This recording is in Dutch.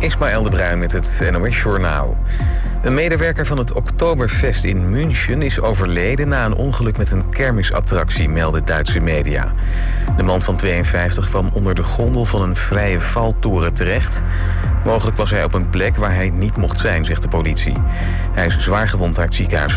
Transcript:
Ismaël de Bruin met het NOS-journaal. Een medewerker van het Oktoberfest in München is overleden na een ongeluk met een kermisattractie, melden Duitse media. De man van 52 kwam onder de gondel van een vrije valtoren terecht. Mogelijk was hij op een plek waar hij niet mocht zijn, zegt de politie. Hij is zwaar gewond naar het ziekenhuis